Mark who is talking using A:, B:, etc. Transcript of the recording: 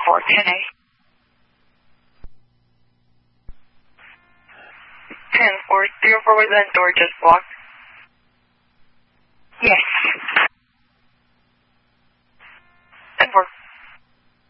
A: 10A. 10-4, 304 was that door just blocked?
B: Yes.